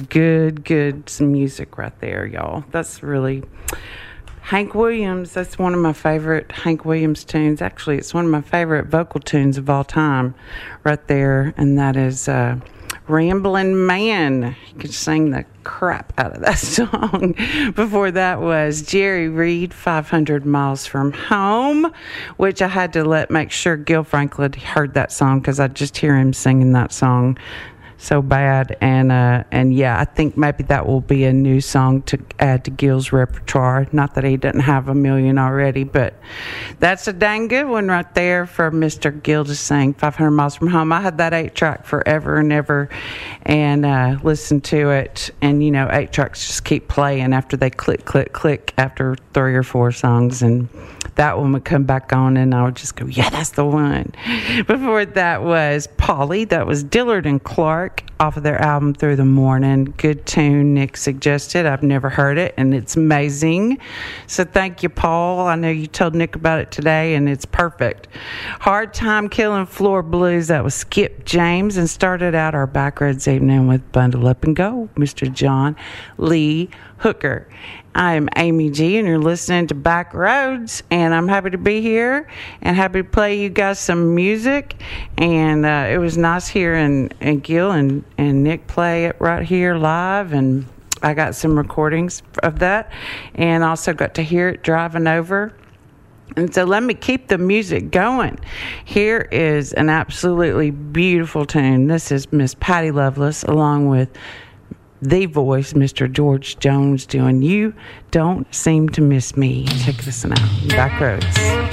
good some music right there, y'all. That's really Hank Williams. That's one of my favorite Hank Williams tunes. Actually, it's one of my favorite vocal tunes of all time right there, and that is Ramblin' Man. You could sing the crap out of that song. Before that was Jerry Reed, 500 Miles from Home, which I had to make sure Gil Franklin heard that song because I just hear him singing that song so bad. And yeah, I think maybe that will be a new song to add to Gil's repertoire. Not that he doesn't have a million already, but that's a dang good one right there for Mr. Gil to sing, 500 Miles from Home. I had that 8-track forever and ever and listened to it. And, 8-tracks just keep playing after they click after 3 or 4 songs. And that one would come back on and I would just go, yeah, that's the one. Before that was Polly. That was Dillard and Clark off of their album Through the Morning. Good tune Nick suggested. I've never heard it and it's amazing. So thank you, Paul. I know you told Nick about it today and it's perfect. Hard Time Killing Floor Blues. That was Skip James, and started out our Backroads evening with Bundle Up and Go, Mr. John Lee Hooker. I am Amy G, and you're listening to Backroads, and I'm happy to be here and happy to play you guys some music. And it was nice hearing Gil and Nick play it right here live, and I got some recordings of that, and also got to hear it driving over. And so let me keep the music going. Here is an absolutely beautiful tune. This is Miss Patty Loveless along with the voice, Mr. George Jones, doing You Don't Seem to Miss Me. Check this one out. Backroads.